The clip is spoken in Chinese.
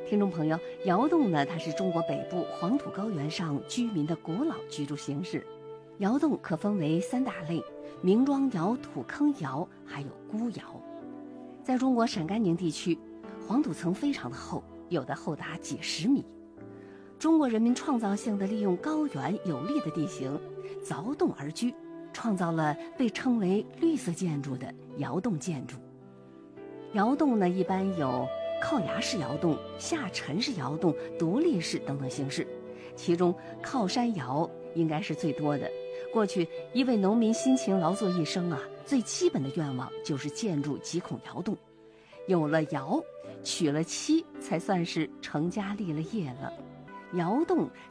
听众朋友，窑洞呢，它是中国北部黄土高原上居民的古老居住形式。窑洞可分为3大类：明庄窑、土坑窑，还有孤窑。在中国陕甘宁地区，黄土层非常的厚，有的厚达几10米。中国人民创造性的利用高原有利的地形，凿洞而居，创造了被称为绿色建筑的窑洞建筑。窑洞呢，一般有靠崖式窑洞、下沉式窑洞、独立式等等形式，其中靠山窑应该是最多的。过去一位农民辛勤劳作一生啊，最基本的愿望就是建筑几孔窑洞。有了窑，娶了妻，才算是成家立了业了。窑洞